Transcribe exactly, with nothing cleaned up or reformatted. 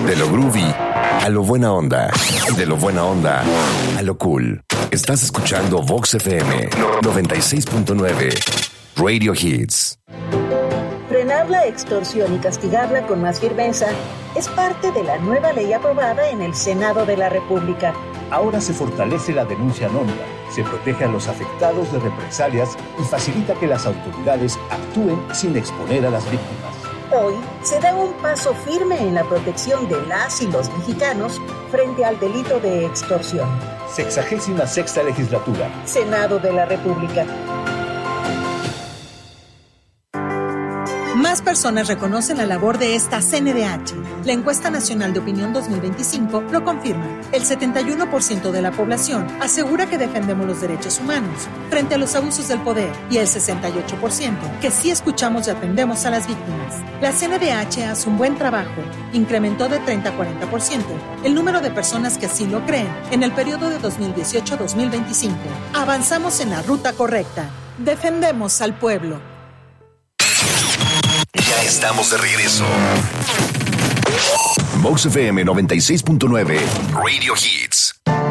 De lo groovy a lo buena onda. De lo buena onda a lo cool. Estás escuchando Vox F M noventa y seis punto nueve. Radio Hits. Frenar la extorsión y castigarla con más firmeza es parte de la nueva ley aprobada en el Senado de la República. Ahora se fortalece la denuncia anónima, se protege a los afectados de represalias y facilita que las autoridades actúen sin exponer a las víctimas. Hoy se da un paso firme en la protección de las y los mexicanos frente al delito de extorsión. Sexagésima sexta legislatura. Senado de la República. Más personas reconocen la labor de esta C N D H. La Encuesta Nacional de Opinión dos mil veinticinco lo confirma. El setenta y uno por ciento de la población asegura que defendemos los derechos humanos frente a los abusos del poder y el sesenta y ocho por ciento que sí escuchamos y atendemos a las víctimas. La C N D H hace un buen trabajo. Incrementó de treinta a cuarenta por ciento el número de personas que así lo creen en el periodo de dos mil dieciocho a dos mil veinticinco. Avanzamos en la ruta correcta. Defendemos al pueblo. Ya estamos de regreso. Vox F M noventa y seis punto nueve Radio Hits.